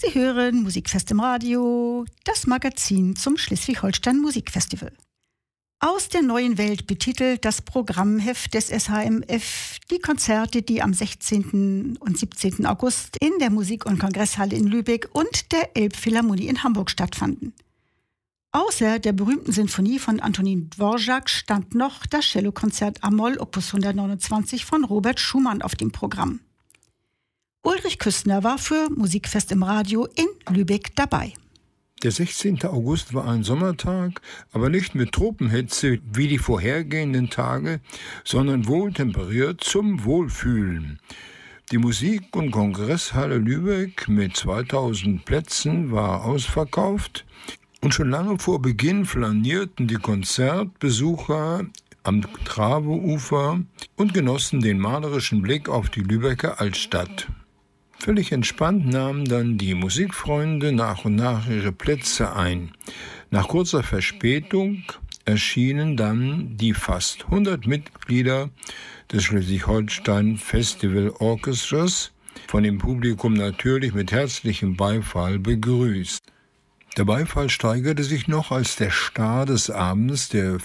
Sie hören Musikfest im Radio, das Magazin zum Schleswig-Holstein Musikfestival. Aus der neuen Welt betitelt das Programmheft des SHMF die Konzerte, die am 16. und 17. August in der Musik- und Kongresshalle in Lübeck und der Elbphilharmonie in Hamburg stattfanden. Außer der berühmten Sinfonie von Antonin Dvorak stand noch das Cellokonzert A-Moll Opus 129 von Robert Schumann auf dem Programm. Ulrich Küstner war für Musikfest im Radio in Lübeck dabei. Der 16. August war ein Sommertag, aber nicht mit Tropenhitze wie die vorhergehenden Tage, sondern wohltemperiert zum Wohlfühlen. Die Musik- und Kongresshalle Lübeck mit 2000 Plätzen war ausverkauft und schon lange vor Beginn flanierten die Konzertbesucher am Traveufer und genossen den malerischen Blick auf die Lübecker Altstadt. Völlig entspannt nahmen dann die Musikfreunde nach und nach ihre Plätze ein. Nach kurzer Verspätung erschienen dann die fast 100 Mitglieder des Schleswig-Holstein Festival Orchestras, von dem Publikum natürlich mit herzlichem Beifall begrüßt. Der Beifall steigerte sich noch, als der Star des Abends, der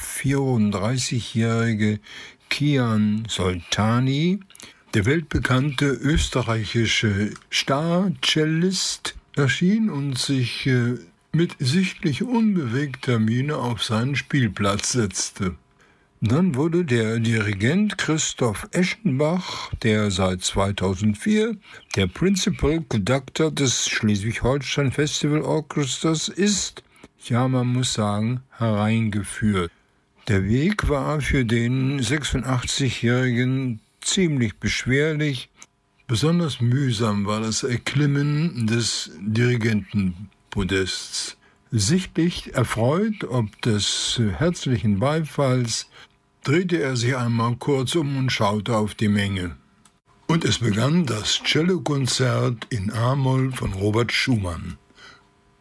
34-jährige Kian Soltani, der weltbekannte österreichische Star-Cellist, erschien und sich mit sichtlich unbewegter Miene auf seinen Spielplatz setzte. Dann wurde der Dirigent Christoph Eschenbach, der seit 2004 der Principal Conductor des Schleswig-Holstein Festival Orchestras ist, ja, man muss sagen, hereingeführt. Der Weg war für den 86-jährigen ziemlich beschwerlich. Besonders mühsam war das Erklimmen des Dirigentenpodests. Sichtlich erfreut ob des herzlichen Beifalls, drehte er sich einmal kurz um und schaute auf die Menge. Und es begann das Cellokonzert in A-Moll von Robert Schumann.